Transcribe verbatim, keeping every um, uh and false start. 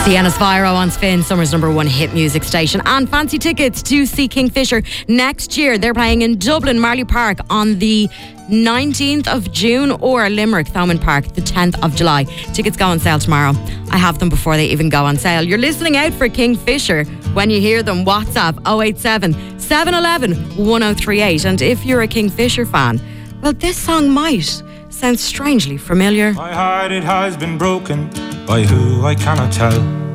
Sienna Spyro on Spin, summer's number one hit music station. And fancy tickets to see Kingfisher next year. They're playing in Dublin, Marley Park on the nineteenth of June, or Limerick, Thomond Park, the tenth of July. Tickets go on sale tomorrow. I have them before they even go on sale. You're listening out for Kingfisher. When you hear them, WhatsApp oh eight seven, seven one one, one oh three eight. And if you're a Kingfisher fan, well, this song might sound strangely familiar. My heart, it has been broken by who I cannot tell.